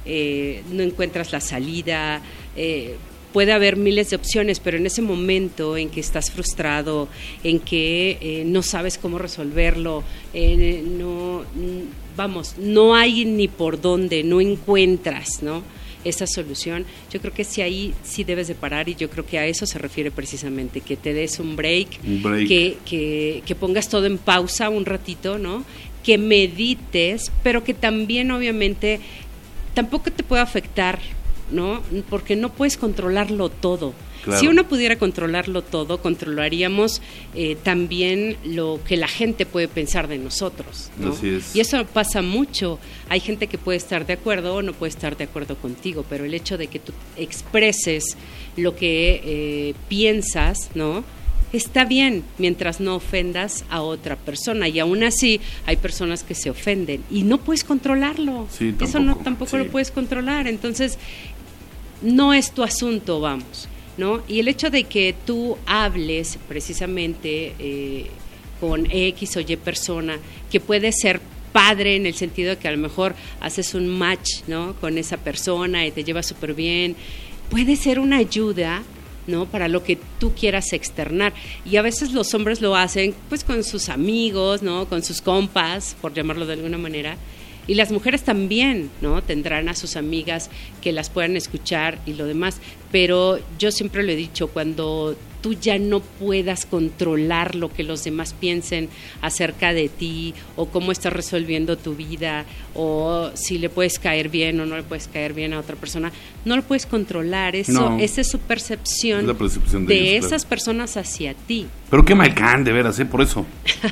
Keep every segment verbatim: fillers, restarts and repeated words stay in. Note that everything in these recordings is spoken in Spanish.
eh, no encuentras la salida, eh, puede haber miles de opciones, pero en ese momento en que estás frustrado, en que eh, no sabes cómo resolverlo, eh, no, vamos, no hay ni por dónde, no encuentras, ¿no?, esa solución, yo creo que sí, ahí sí debes de parar, y yo creo que a eso se refiere precisamente, que te des un break, un break. Que, que, que pongas todo en pausa un ratito, ¿no?, que medites, pero que también obviamente tampoco te puede afectar, ¿no?, porque no puedes controlarlo todo. Claro. Si uno pudiera controlarlo todo, controlaríamos eh, también lo que la gente puede pensar de nosotros, ¿no? Así es. Y eso pasa mucho. Hay gente que puede estar de acuerdo o no puede estar de acuerdo contigo, pero el hecho de que tú expreses lo que eh, piensas, ¿no?, está bien, mientras no ofendas a otra persona, y aún así hay personas que se ofenden y no puedes controlarlo. Sí, tampoco, eso no tampoco sí. lo puedes controlar, entonces no es tu asunto, vamos, ¿no? Y el hecho de que tú hables precisamente eh, con X o Y persona, que puede ser padre en el sentido de que a lo mejor haces un match, ¿no?, con esa persona y te llevas súper bien, puede ser una ayuda, ¿no?, para lo que tú quieras externar. Y a veces los hombres lo hacen pues con sus amigos, ¿no?, con sus compas, por llamarlo de alguna manera, y las mujeres también, ¿no?, tendrán a sus amigas que las puedan escuchar y lo demás, pero yo siempre lo he dicho, cuando tú ya no puedas controlar lo que los demás piensen acerca de ti, o cómo estás resolviendo tu vida, o si le puedes caer bien o no le puedes caer bien a otra persona, no lo puedes controlar, eso, no. esa es su percepción, es la percepción de, de ellos, esas claro. personas hacia ti. Pero qué mal can, de veras, ¿eh? Por eso.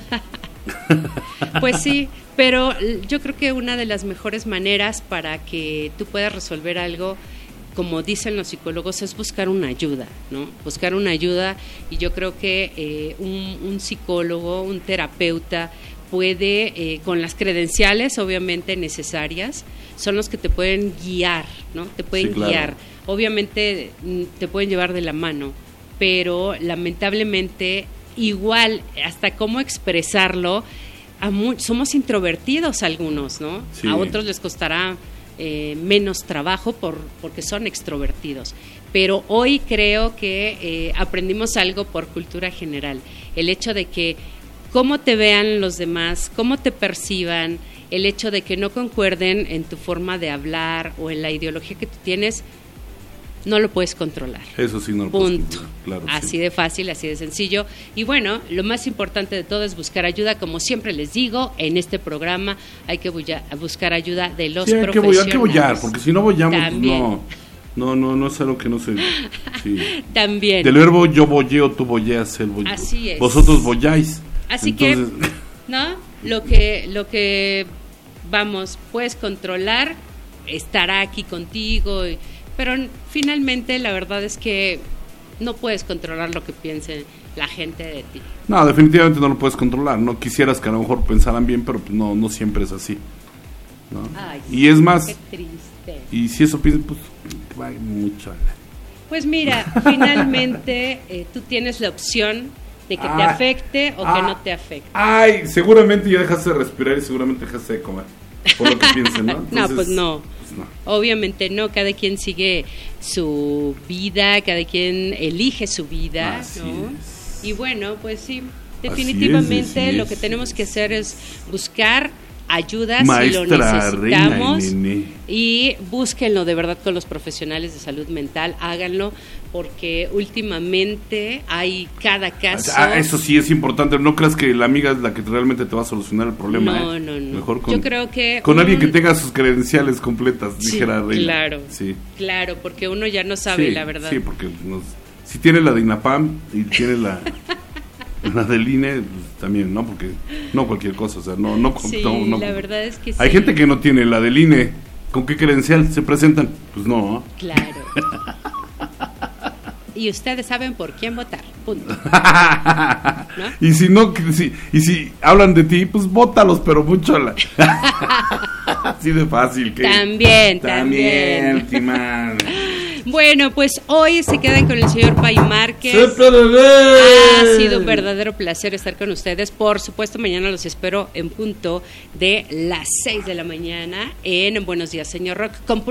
Pues sí, pero yo creo que una de las mejores maneras para que tú puedas resolver algo, como dicen los psicólogos, es buscar una ayuda, ¿no? Buscar una ayuda, y yo creo que eh, un, un psicólogo, un terapeuta puede, eh, con las credenciales obviamente necesarias, son los que te pueden guiar, ¿no? Te pueden sí, claro. guiar. Obviamente te pueden llevar de la mano, pero lamentablemente igual hasta cómo expresarlo, a mu- somos introvertidos algunos, ¿no? Sí. A otros les costará eh, menos trabajo por porque son extrovertidos, pero hoy creo que eh, aprendimos algo por cultura general, el hecho de que cómo te vean los demás, cómo te perciban, el hecho de que no concuerden en tu forma de hablar o en la ideología que tú tienes, no lo puedes controlar. Eso sí, no lo Punto. puedes controlar. Claro, así sí. de fácil, así de sencillo. Y bueno, lo más importante de todo es buscar ayuda. Como siempre les digo, en este programa hay que bulla, buscar ayuda de los sí, hay profesionales. Hay que bollar, porque si no bollamos, pues no, no, no, no es algo que no se... Sí. También. Del verbo yo bolleo, tú bolleas, el bolleo. Así es. Vosotros bolláis. Así Entonces... que, ¿no? Lo que, lo que, vamos, puedes controlar, estará aquí contigo, y, pero finalmente la verdad es que no puedes controlar lo que piense la gente de ti. No, definitivamente no lo puedes controlar. No quisieras que a lo mejor pensaran bien, pero pues no, no siempre es así, ¿no? Ay, y es más, qué triste. Y si eso piensas, pues va mucho. Pues mira, finalmente eh, tú tienes la opción de que ah, te afecte o ah, que no te afecte. Ay, seguramente ya dejaste de respirar y seguramente dejaste de comer, por lo que piensen, ¿no? Entonces, no, pues no. Pues no. Obviamente no, cada quien sigue su vida, cada quien elige su vida, así ¿no? Es. Y bueno, pues sí, definitivamente así es, así lo es, que tenemos es. que hacer es buscar ayuda Maestra, si lo necesitamos, reina y, y búsquenlo de verdad con los profesionales de salud mental, háganlo, porque últimamente hay cada caso. Ah, eso sí es importante, no creas que la amiga es la que realmente te va a solucionar el problema. No, ¿eh? no, no. Mejor con, yo creo que con un... alguien que tenga sus credenciales completas, sí, dijera Reina. Claro, sí. claro, porque uno ya no sabe sí, la verdad. Sí, porque nos, si tiene la de INAPAM y tiene la la del I N E, pues, también, ¿no? Porque no cualquier cosa, o sea, no, no, sí, no, no la verdad es que sí. Hay gente que no tiene la del I N E, ¿con qué credencial se presentan? Pues no. Claro. Y ustedes saben por quién votar, punto. ¿No? Y si no, si, y si hablan de ti, pues vótalos, pero mucho la... Así de fácil. que También, también. También, Bueno, pues hoy se quedan con el señor Pay Márquez. Ha sido un verdadero placer estar con ustedes. Por supuesto, mañana los espero en punto de las seis de la mañana en Buenos Días, señor Rock. Con